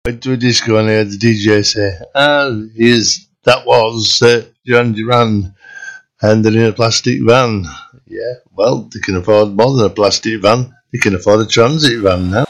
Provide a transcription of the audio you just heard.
Went to a disco and I heard the DJ say, that was Duran Duran, and they're in a plastic van. Yeah, well, they can afford more than a plastic van. They can afford a transit van now.